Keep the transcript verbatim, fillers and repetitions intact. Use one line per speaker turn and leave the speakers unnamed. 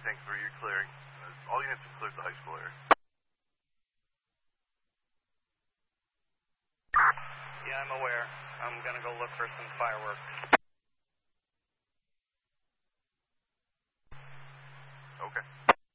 tank three, you're clearing. Uh, all units have cleared the high school area.
Yeah, I'm aware. I'm gonna go look for some fireworks.